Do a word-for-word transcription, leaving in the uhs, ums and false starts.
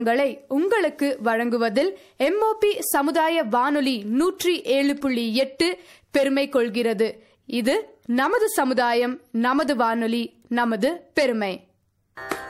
ங்களை உங்களுக்கு வழங்குவதில் எம்ஓபி சமுதாய வானொலி நூற்றி ஏழு புள்ளி எட்டு பெருமை கொள்கிறது. இது நமது சமுதாயம், நமது வானொலி, நமது பெருமை.